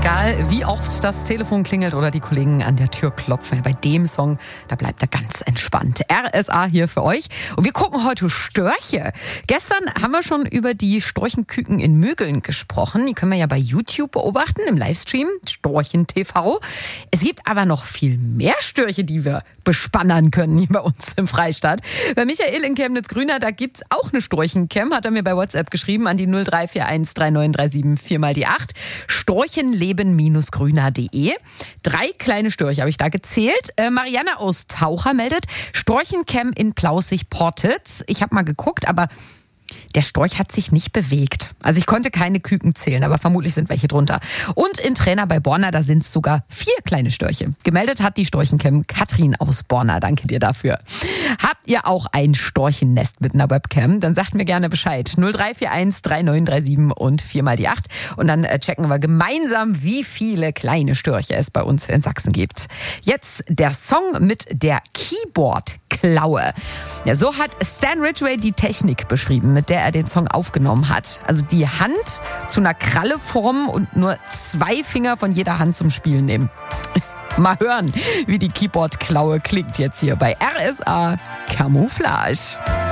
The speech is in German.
Egal, wie oft das Telefon klingelt oder die Kollegen an der Tür klopfen, bei dem Song, da bleibt er ganz entspannt. RSA hier für euch. Und wir gucken heute Störche. Gestern haben wir schon über die Storchenküken in Mögeln gesprochen. Die können wir ja bei YouTube beobachten, im Livestream, Storchen TV. Es gibt aber noch viel mehr Störche, die wir bespannern können hier bei uns im Freistaat. Bei Michael in Chemnitz-Grüner, da gibt's auch eine Storchencam, hat er mir bei WhatsApp geschrieben an die 0341 3937 4 mal die 8. Storchenleben-grüner.de. 3 kleine Störche habe ich da gezählt. Marianne aus Taucher meldet, Storchencam in Plausig-Portitz. Ich habe mal geguckt, aber der Storch hat sich nicht bewegt. Also ich konnte keine Küken zählen, aber vermutlich sind welche drunter. Und in Trainer bei Borna, da sind es sogar 4 kleine Störche. Gemeldet hat die Storchencam Katrin aus Borna. Danke dir dafür. Habt ihr auch ein Storchennest mit einer Webcam? Dann sagt mir gerne Bescheid. 0341 3937 und 4 mal die 8. Und dann checken wir gemeinsam, wie viele kleine Störche es bei uns in Sachsen gibt. Jetzt der Song mit der Keyboard-Klaue. Ja, so hat Stan Ridgway die Technik beschrieben, mit der er den Song aufgenommen hat. Also die Hand zu einer Kralle formen und nur 2 Finger von jeder Hand zum Spielen nehmen. Mal hören, wie die Keyboard-Klaue klingt jetzt hier bei RSA Camouflage.